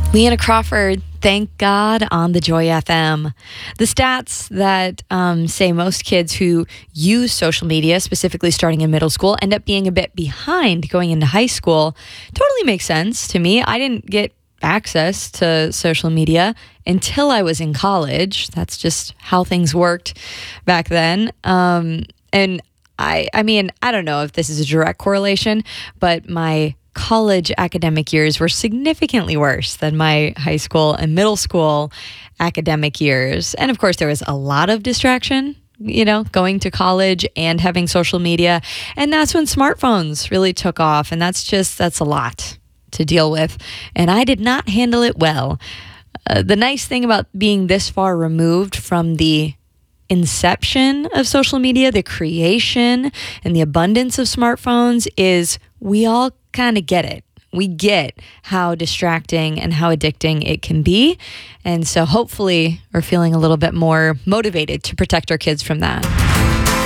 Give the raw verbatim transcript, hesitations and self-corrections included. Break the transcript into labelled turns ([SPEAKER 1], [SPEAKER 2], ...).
[SPEAKER 1] Leanna Crawford, thank God, on the Joy F M. The stats that um, say most kids who use social media, specifically starting in middle school, end up being a bit behind going into high school totally makes sense to me. I didn't get access to social media until I was in college. That's just how things worked back then. Um, and I, I mean, I don't know if this is a direct correlation, but my college academic years were significantly worse than my high school and middle school academic years. And of course, there was a lot of distraction, you know, going to college and having social media. And that's when smartphones really took off. And that's just, that's a lot to deal with. And I did not handle it well. Uh, the nice thing about being this far removed from the inception of social media, the creation and the abundance of smartphones, is we all kind of get it. We get how distracting and how addicting it can be. And so hopefully we're feeling a little bit more motivated to protect our kids from that.